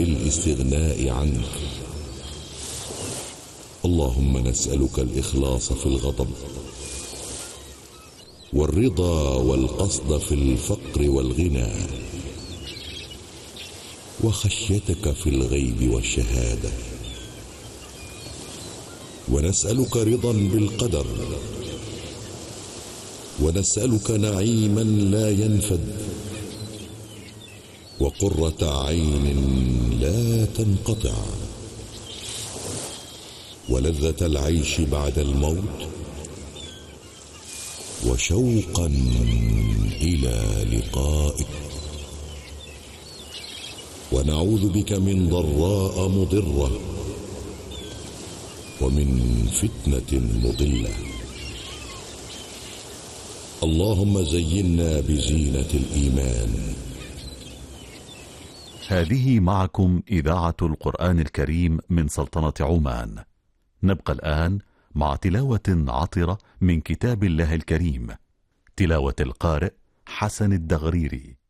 بالاستغناء عنك. اللهم نسألك الإخلاص في الغضب، والرضا والقصد في الفقر والغنى، وخشيتك في الغيب والشهادة. ونسألك رضا بالقدر، ونسألك نعيما لا ينفد، وقرة عين لا تنقطع، ولذة العيش بعد الموت، وشوقا إلى لقائك. ونعوذ بك من ضراء مضرة، ومن فتنة مضلة. اللهم زينا بزينة الإيمان. هذه معكم إذاعة القرآن الكريم من سلطنة عمان. نبقى الآن مع تلاوة عطرة من كتاب الله الكريم، تلاوة القارئ حسن الدغريري.